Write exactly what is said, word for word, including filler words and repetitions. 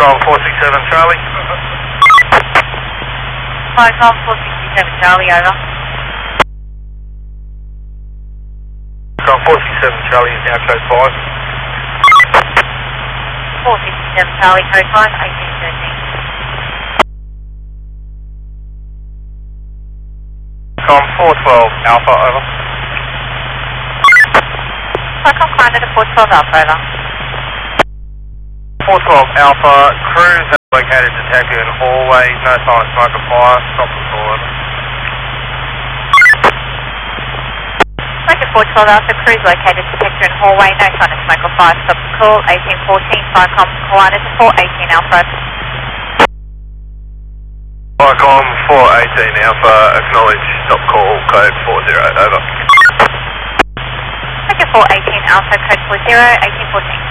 Vicom four six seven Charlie. Vicom four six seven Charlie, over. Vicom four six seven Charlie is now code five. four six seven Charlie, code five, eighteen thirteen. Vicom four twelve Alpha, over. Vicom climbed to four twelve Alpha, over. four twelve Alpha, cruise located detector in hallway, no sign of smoke or fire, stop the call, over. Second four twelve Alpha, cruise located detector in hallway, no sign of smoke or fire, stop the call, eighteen fourteen, Vicom climbed to four eighteen Alpha. Vicom four eighteen Alpha, acknowledge, stop call, code four zero, over. Second four eighteen Alpha, code four zero, eighteen fourteen.